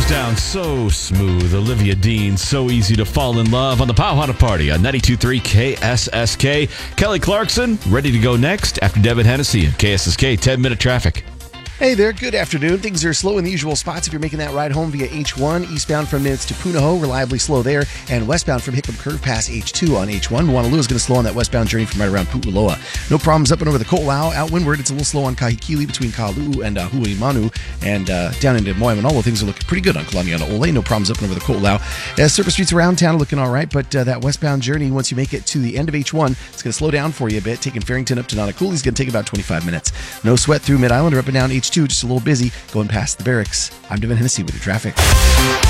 goes down so smooth. Olivia Dean, so easy to fall in love on the Powhatan Party on 92.3 KSSK. Kelly Clarkson, ready to go next after Devin Hennessy and KSSK 10-minute traffic. Hey there, good afternoon. Things are slow in the usual spots if you're making that ride home via H1. Eastbound from Minutes to Punahou, reliably slow there. And westbound from Hickam Curve past H2 on H1. Wanalua is going to slow on that westbound journey from right around Pu'uloa. No problems up and over the Ko'olau. Out windward, it's a little slow on Kahikili between Kalu'u and Huimanu. And down into Moemanalo, things are looking pretty good on Kalaniana Ole. No problems up and over the Ko'olau. Surface streets around town are looking all right, but that westbound journey, once you make it to the end of H1, it's going to slow down for you a bit. Taking Farrington up to Nanakuli is going to take about 25 minutes. No sweat through Mid-Island or up and down H2, just a little busy going past the barracks. I'm Devin Hennessy with your traffic.